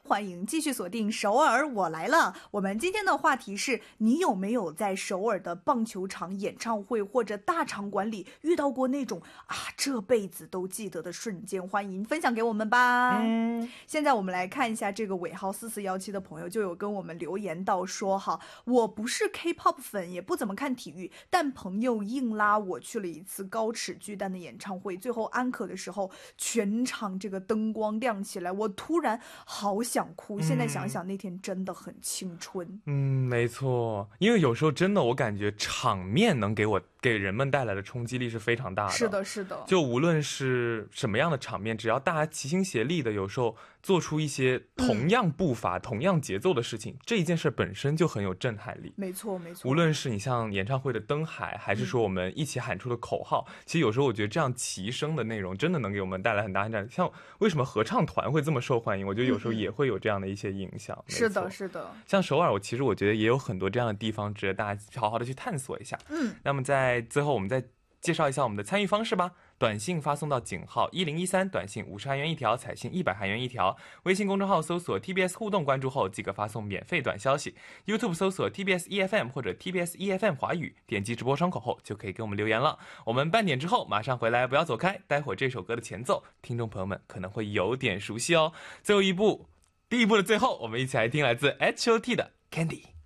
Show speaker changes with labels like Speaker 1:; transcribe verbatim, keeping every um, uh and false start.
Speaker 1: 欢迎继续锁定首尔我来了。我们今天的话题是，你有没有在首尔的棒球场、演唱会或者大场馆里遇到过那种啊这辈子都记得的瞬间？欢迎分享给我们吧。嗯，现在我们来看一下这个尾号四四一七的朋友就有跟我们留言到说哈，我不是 K-pop 粉，也不怎么看体育，但朋友硬拉我去了一次高尺巨蛋的演唱会，最后安可的时候，全场这个灯光亮起来，我突然好想哭。现在想想那天真的很青春。
Speaker 2: 嗯，没错，因为有时候真的我感觉场面能给我给人们带来的冲击力是非常大的。
Speaker 1: 是的是的，
Speaker 2: 就无论是什么样的场面，只要大家齐心协力的有时候做出一些同样步伐、嗯、同样节奏的事情，这一件事本身就很有震撼力。
Speaker 1: 没错没错，
Speaker 2: 无论是你像演唱会的灯海，还是说我们一起喊出的口号、嗯、其实有时候我觉得这样齐声的内容真的能给我们带来很大影响。像为什么合唱团会这么受欢迎，我觉得有时候也会有这样的一些影响。
Speaker 1: 嗯、是的是的，
Speaker 2: 像首尔我其实我觉得也有很多这样的地方值得大家好好的去探索一下。嗯，那么在最后我们再介绍一下我们的参与方式吧。短信发送到井号一零一三，短信五十韩元一条，彩信一百韩元一条。微信公众号搜索 T B S 互动，关注后即可发送免费短消息。YouTube 搜索 T B S E F M 或者 T B S E F M 华语，点击直播窗口后就可以给我们留言了。我们半点之后马上回来，不要走开。待会儿这首歌的前奏，听众朋友们可能会有点熟悉哦。最后一步，第一步的最后，我们一起来听来自 H O T 的 Candy。